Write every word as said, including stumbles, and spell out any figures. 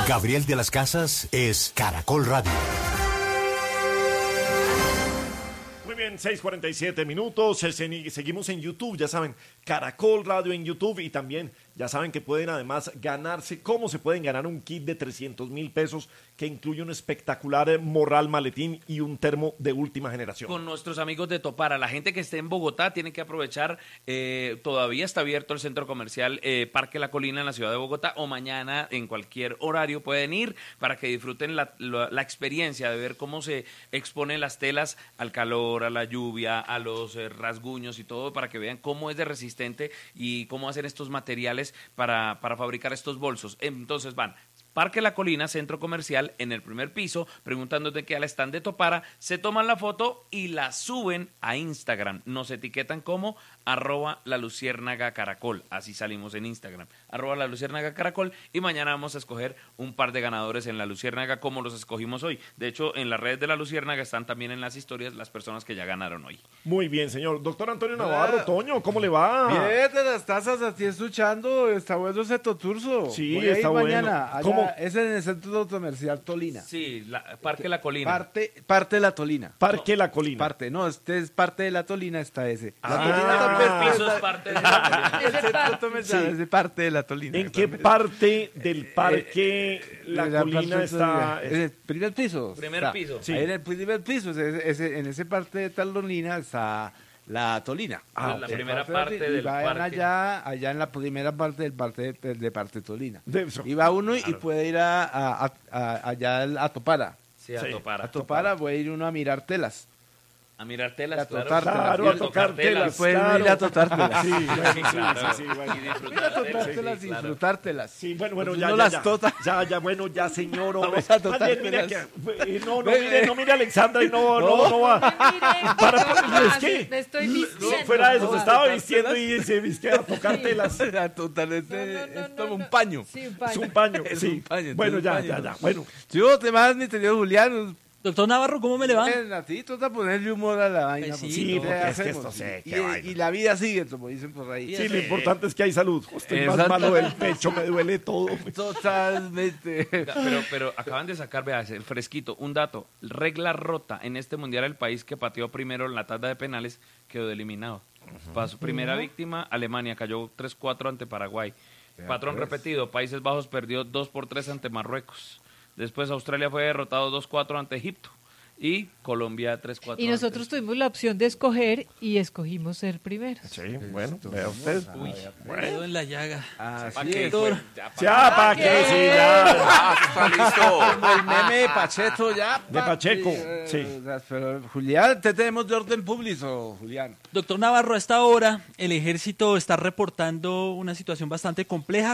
Gabriel de las Casas es Caracol Radio. Muy bien, seis cuarenta y siete minutos, seguimos en YouTube, ya saben, Caracol Radio en YouTube y también ya saben que pueden además ganarse, cómo se pueden ganar un kit de trescientos mil pesos que incluye un espectacular morral maletín y un termo de última generación. Con nuestros amigos de Topara, la gente que esté en Bogotá tiene que aprovechar, eh, todavía está abierto el centro comercial eh, Parque La Colina en la ciudad de Bogotá, o mañana en cualquier horario pueden ir para que disfruten la, la, la experiencia de ver cómo se exponen las telas al calor, a la lluvia, a los eh, rasguños y todo, para que vean cómo es de resistente y cómo hacen estos materiales para, para fabricar estos bolsos. Entonces van Parque La Colina, centro comercial, en el primer piso, preguntando de qué al stand de Topara, se toman la foto y la suben a Instagram. Nos etiquetan como arroba la luciérnaga caracol, así salimos en Instagram, arroba la luciérnaga caracol, y mañana vamos a escoger un par de ganadores en la luciérnaga como los escogimos hoy. De hecho, en las redes de la luciérnaga están también en las historias las personas que ya ganaron hoy. Muy bien, señor. Doctor Antonio Navarro, ah, Toño, ¿cómo le va? Bien, de las tazas, aquí escuchando, está bueno ese toturso. Sí, voy está bueno. Mañana, allá, ¿Cómo? Es en el centro comercial Tolina. Sí, la, Parque La Colina. Parte, parte de la Tolina. Parque La Colina. Parte, no, este es parte de la Tolina, está ese. La Ah, Tolina también piso es parte de la Colina. El centro comercial es de parte de la Tolina. ¿En qué parte del Parque Eh, La la Colina parte está? En el primer piso. Primer está. piso. Sí. Ahí en el primer piso, ese, ese, en esa parte de Tolina está la Tolina. Ah, la okay. primera parte, parte y del vayan parque. allá, allá en la primera parte del parte de, de parte Tolina. De eso. Y va uno Claro. y puede ir a, a, a, a- allá a Topara. Sí, a Sí. Topara. A Topara puede ir uno a mirar telas. A mirar telas, A claro. tocar telas. Claro, Y a tocar telas. Pueden claro. ir a tocar telas. Sí, bueno, sí, Claro. sí, sí, bueno. Y disfrutar Ir a tocar telas, sí, telas sí, y claro. disfrutártelas. Sí, bueno, bueno, Pues ya, uno ya, las ya, tota. ya, ya, bueno, ya, señor, hombre. Vamos a tocar Más bien, mira telas. que, eh, no, no, mire, no, mire, Alexandra, y no, no, no va. Para, es que, me estoy vistiendo. no, fuera de eso, No, se a estaba tocar vistiendo telas. y se viste a tocar Sí. telas. A total, este, No, no, no, es no, como no. un paño. Sí, un Es paño. un paño, Es sí. un paño, Bueno, es un ya, paño. ya, ya, bueno. Yo, te más, mi querido Julián. Doctor Navarro, ¿cómo me le va? Bien, a ti trata de ponerle humor a la vaina. Pues sí, porque sí, ¿qué porque es que hacemos? esto sé, y, qué vaina. y la vida sigue, como dicen por ahí. Sí, lo importante es que hay salud. Estoy más Exacto. malo del pecho, me duele todo. Totalmente. Pero, pero acaban de sacar, vea, el fresquito, un dato. Regla rota en este mundial, el país que pateó primero en la tanda de penales quedó eliminado. Pasó primera víctima, Alemania cayó tres cuatro ante Paraguay. Patrón pues. repetido, Países Bajos perdió dos por tres ante Marruecos. Después Australia fue derrotado dos cuatro ante Egipto. Y Colombia tres cuatro. Y nosotros tuvimos la opción de escoger y escogimos ser primeros. Sí, bueno, vea usted. Uy, dedo en la llaga. Así qué? es. Doctor, Ya, ¿para qué? Sí, ya. Como el meme de Pacheco ya. De Pacheco, Eh, sí. Pero, Julián, te tenemos de orden público, Julián. doctor Navarro, a esta hora el ejército está reportando una situación bastante compleja